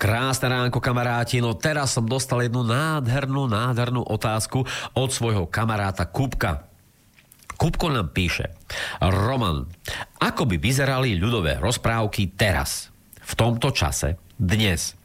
Krásne ránko, kamaráti. No teraz som dostal jednu nádhernú otázku od svojho kamaráta Kupka. Kupko nám píše: Roman, ako by vyzerali ľudové rozprávky teraz, v tomto čase, dnes?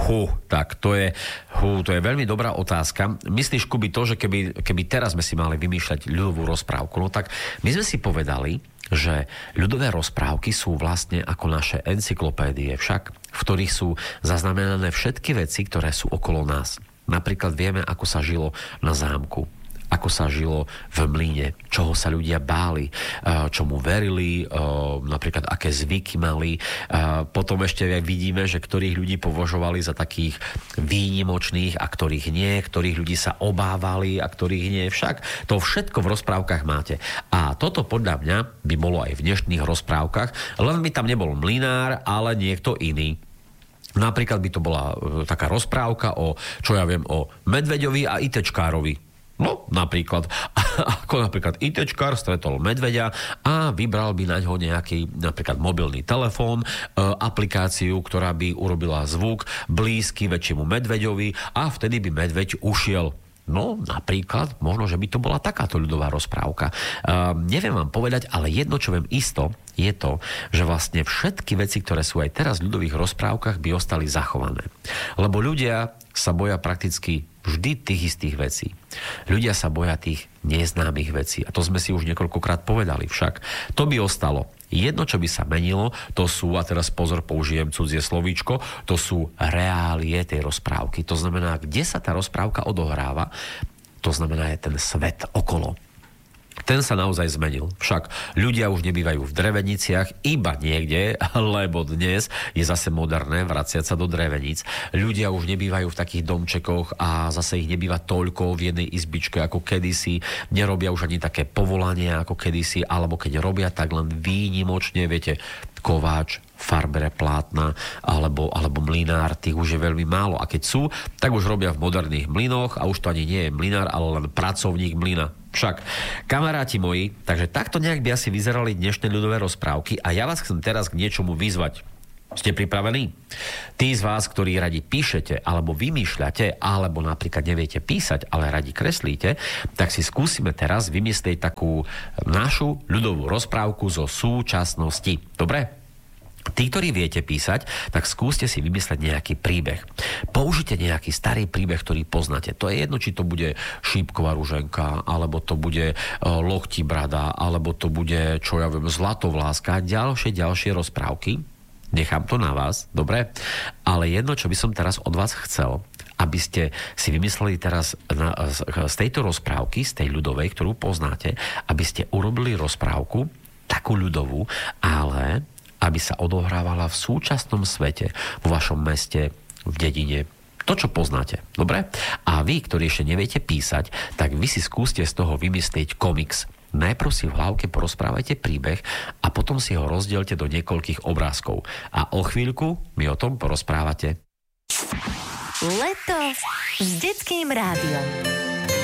Tak to je veľmi dobrá otázka. Myslíš, Kuby, to, že keby teraz sme si mali vymýšľať ľudovú rozprávku, no tak my sme si povedali, že ľudové rozprávky sú vlastne ako naše encyklopédie však, v ktorých sú zaznamenané všetky veci, ktoré sú okolo nás. Napríklad vieme, ako sa žilo na zámku, ako sa žilo v mlyne, čoho sa ľudia báli, čomu verili, napríklad aké zvyky mali. Potom ešte vidíme, že ktorých ľudí považovali za takých výnimočných a ktorých nie, ktorých ľudí sa obávali a ktorých nie. Však to všetko v rozprávkach máte. A toto podľa mňa by bolo aj v dnešných rozprávkach, len by tam nebol mlynár, ale niekto iný. Napríklad by to bola taká rozprávka o medveďovi a ITčkárovi. No, napríklad, ako napríklad ITčkár stretol medveďa a vybral by naňho nejaký napríklad mobilný telefón, aplikáciu, ktorá by urobila zvuk blízky väčšiemu medveďovi a vtedy by medveď ušiel. No, napríklad, možno, že by to bola takáto ľudová rozprávka. Neviem vám povedať, ale jedno, čo viem isto, je to, že vlastne všetky veci, ktoré sú aj teraz v ľudových rozprávkach, by ostali zachované. Lebo ľudia sa boja prakticky vždy tých istých vecí. Ľudia sa boja tých neznámych vecí. A to sme si už niekoľkokrát povedali však. To by ostalo. Jedno, čo by sa menilo, to sú, a teraz pozor, použijem cudzie slovíčko, to sú reálie tej rozprávky. To znamená, kde sa tá rozprávka odohráva, to znamená je ten svet okolo. Ten sa naozaj zmenil. Však ľudia už nebývajú v dreveniciach iba niekde, lebo dnes je zase moderné vraciať sa do dreveníc. Ľudia už nebývajú v takých domčekoch a zase ich nebýva toľko v jednej izbičke ako kedysi. Nerobia už ani také povolania ako kedysi, alebo keď robia, tak len výnimočne, viete, kováč, farbere plátna alebo mlynár, tých už je veľmi málo. A keď sú, tak už robia v moderných mlynoch a už to ani nie je mlynár, ale len pracovník mlyna. Však, kamaráti moji, takže takto nejak by asi vyzerali dnešné ľudové rozprávky a ja vás chcem teraz k niečomu vyzvať. Ste pripravení? Tí z vás, ktorí radi píšete, alebo vymýšľate, alebo napríklad neviete písať, ale radi kreslíte, tak si skúsime teraz vymyslieť takú našu ľudovú rozprávku zo súčasnosti. Dobre? Tí, ktorí viete písať, tak skúste si vymysleť nejaký príbeh. Použite nejaký starý príbeh, ktorý poznáte. To je jedno, či to bude Šípková ruženka, alebo to bude Lochtibrada, alebo to bude, Zlatovláska, ďalšie rozprávky. Nechám to na vás, dobre? Ale jedno, čo by som teraz od vás chcel, aby ste si vymysleli teraz z tejto rozprávky, z tej ľudovej, ktorú poznáte, aby ste urobili rozprávku, takú ľudovú, ale aby sa odohrávala v súčasnom svete, vo vašom meste, v dedine, to, čo poznáte. Dobre? A vy, ktorí ešte neviete písať, tak vy si skúste z toho vymyslieť komiks. Najprv si v hlavke porozprávajte príbeh a potom si ho rozdielte do niekoľkých obrázkov. A o chvíľku mi o tom porozprávate. Leto s Detským rádiom.